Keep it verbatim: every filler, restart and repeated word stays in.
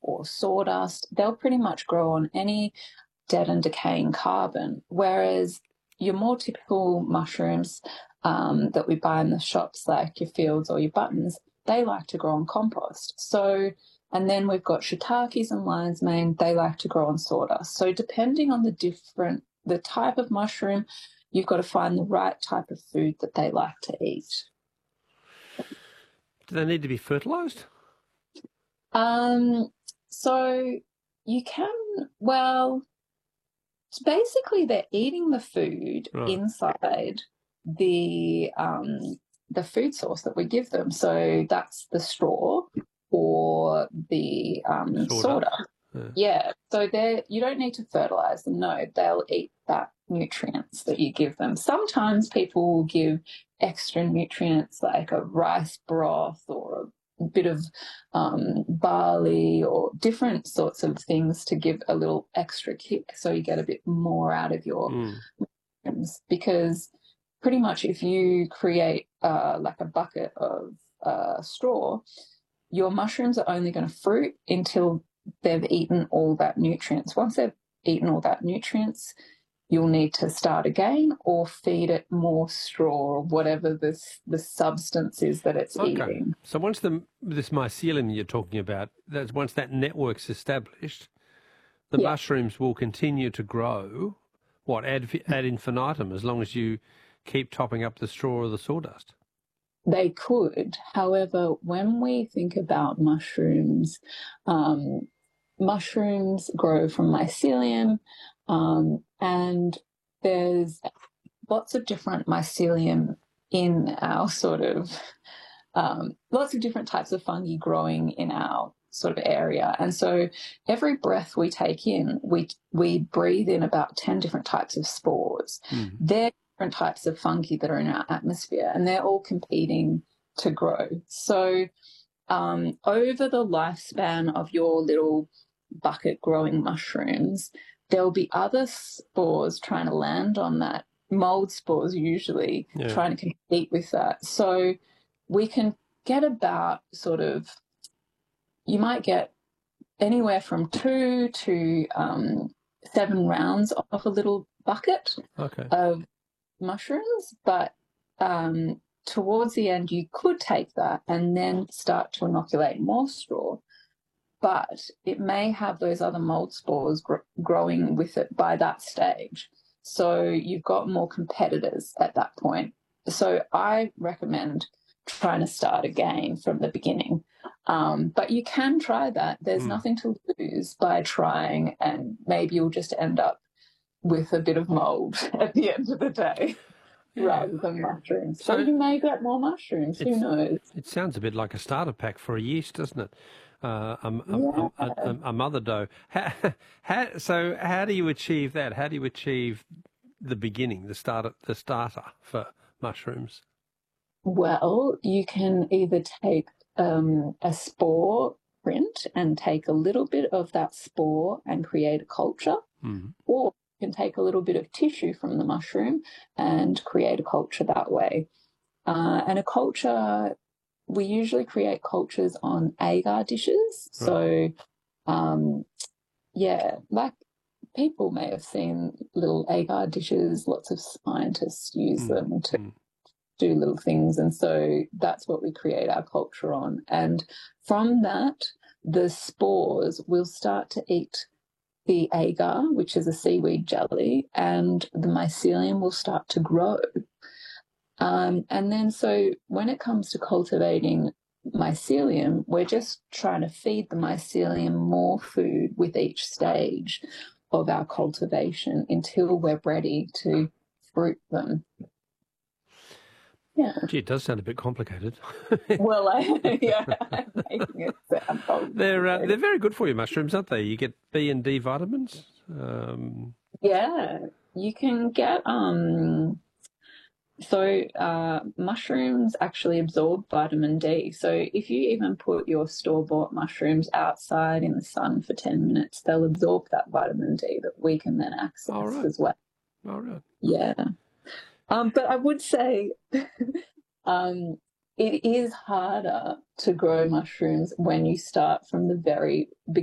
or sawdust, they'll pretty much grow on any dead and decaying carbon, whereas your more typical mushrooms um, that we buy in the shops, like your fields or your buttons, they like to grow on compost. So, and then we've got shiitakes and lion's mane, they like to grow on sawdust. So depending on the different, the type of mushroom, you've got to find the right type of food that they like to eat. Do they need to be fertilised? Um, so you can, well, basically they're eating the food Right. inside the um, the food source that we give them. So that's the straw or the um, soda. Yeah. Yeah. So they you don't need to fertilize them. No, they'll eat that nutrients that you give them. Sometimes people will give extra nutrients like a rice broth or a bit of um, barley or different sorts of things to give a little extra kick so you get a bit more out of your Mm. mushrooms. Because pretty much if you create uh, like a bucket of uh, straw, your mushrooms are only going to fruit until they've eaten all that nutrients. Once they've eaten all that nutrients, you'll need to start again or feed it more straw or whatever this the substance is that it's Okay. eating. So once the this mycelium you're talking about, that's once that network's established, the Yeah. mushrooms will continue to grow. What ad ad infinitum, as long as you keep topping up the straw or the sawdust. They could. However, when we think about mushrooms, um, mushrooms grow from mycelium, um, and there's lots of different mycelium in our sort of, um, lots of different types of fungi growing in our sort of area. And so every breath we take in, we we breathe in about ten different types of spores. Mm. They're different types of fungi that are in our atmosphere, and they're all competing to grow. So um, over the lifespan of your little bucket growing mushrooms, there'll be other spores trying to land on that, mold spores usually, Yeah. trying to compete with that. So we can get about sort of, you might get anywhere from two to um, seven rounds off a little bucket Okay. of mushrooms, but um, towards the end you could take that and then start to inoculate more straw, but it may have those other mold spores gr- growing with it by that stage. So you've got more competitors at that point. So I recommend trying to start again from the beginning. Um, but you can try that. There's Mm. nothing to lose by trying, and maybe you'll just end up with a bit of mold at the end of the day. Yeah. Rather than mushrooms. So or you may get more mushrooms, who it's- knows? It sounds a bit like a starter pack for a yeast, doesn't it? Uh, a, a, Yeah. a, a, a mother dough. How, how, so how do you achieve that? How do you achieve the beginning, the starter, the starter for mushrooms? Well, you can either take um, a spore print and take a little bit of that spore and create a culture, Mm. or you can take a little bit of tissue from the mushroom and create a culture that way. Uh, and a culture, we usually create cultures on agar dishes. So, um, yeah, like people may have seen little agar dishes. Lots of scientists use Mm. them to Mm. do little things. And so that's what we create our culture on. And from that, the spores will start to eat the agar, which is a seaweed jelly, and the mycelium will start to grow. Um, and then so when it comes to cultivating mycelium, we're just trying to feed the mycelium more food with each stage of our cultivation until we're ready to fruit them. Yeah. Gee, it does sound a bit complicated. Well, I, yeah, I'm making it sound complicated. They're uh, they're very good for you, mushrooms, aren't they? You get B and D vitamins. Um, Yeah, you can get um. So uh, mushrooms actually absorb vitamin D. So if you even put your store-bought mushrooms outside in the sun for ten minutes, they'll absorb that vitamin D that we can then access All right. as well. all right. Yeah. Um, but I would say um, it is harder to grow mushrooms when you start from the very beginning.